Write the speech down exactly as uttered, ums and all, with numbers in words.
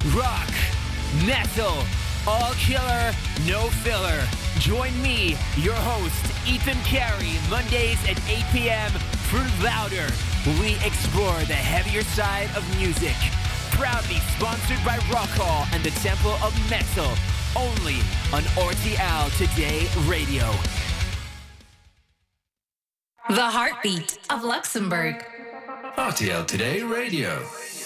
rock, metal, all killer, no filler. Join me, your host, Ethan Carey, Mondays at eight p.m. for Louder. We explore the heavier side of music. Proudly sponsored by Rock Hall and the Temple of Metal. Only on R T L Today Radio. The heartbeat of Luxembourg. R T L Today Radio.